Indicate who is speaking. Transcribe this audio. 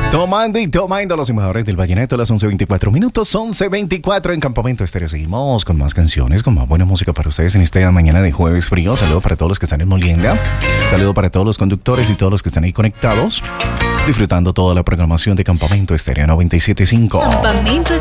Speaker 1: Tomando los embajadores del vallenato a las 11:24 minutos, 11:24 en Campamento Estéreo. Seguimos con más canciones, con más buena música para ustedes en esta mañana de jueves frío. Saludo para todos los que están en Molienda. Saludo para todos los conductores y todos los que están ahí conectados, disfrutando toda la programación de Campamento Estéreo 97.5.
Speaker 2: Campamento